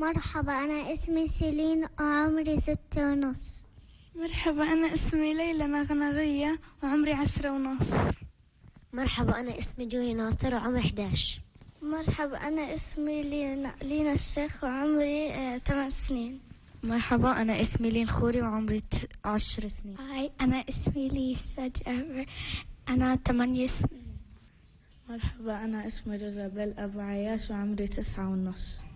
مرحبا، أنا اسمي سيلين وعمري 6.5. مرحبا، أنا اسمي ليلى نغنغية وعمري 10.5. مرحبا، أنا اسمي جوني ناصر وعمري 11. مرحبا، أنا اسمي لينا الشيخ وعمري 8 سنين. مرحبا، أنا اسمي لين خوري وعمري 10 سنين. هاي، أنا اسمي ليسا جابر، أنا 8 سنين. مرحبا، أنا اسمي روزابيل أبو عياش وعمري 9.5.